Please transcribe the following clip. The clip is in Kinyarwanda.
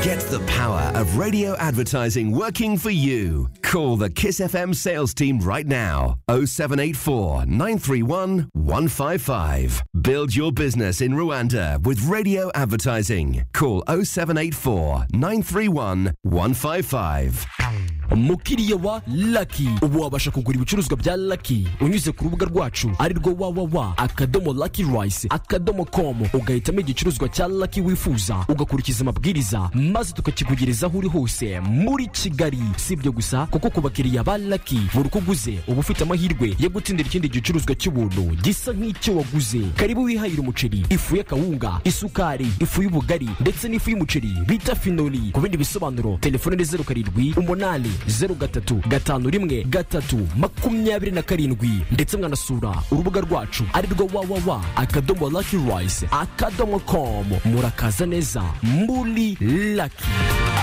Get the power of radio advertising working for you. Call the Kiss FM sales team right now. 0784 931 155. Build your business in Rwanda with radio advertising. Call 0784 931 155. Mukiriya wa Lucky ubu wabasha kugura ibicuruzwa bya Lucky unyuze ku rubuga rwacu ari rwo www.luckyrice.com ugahitamo igicuruzwa cya Lucky wifuza ugakurikiza amabwiriza maze tukakikugereza aho uri hose muri Kigali. Sibyo gusa kuko ku bakiriya ba Lucky buri kuguze uba ufite amahirwe yo gutsindira ikindi gicuruzwa cy'ubuntu gisa nk'icyo waguze. Karibu wihahira umuceri, ifu y'akawunga, isukari, ifu y'ubugari ndetse n'ifu y'umuceri bita Finoli. Ku bindi bisobanuro telefone 07 8 ndetse mwanasura urubuga rwacu ari rwo www.luckyrice.com. Murakaza neza muri Lucky.